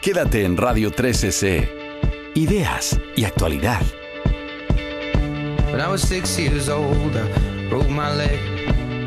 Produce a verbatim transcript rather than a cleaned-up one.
Quédate en Radio trece C. Ideas y actualidad. When I was six years old, I broke my leg.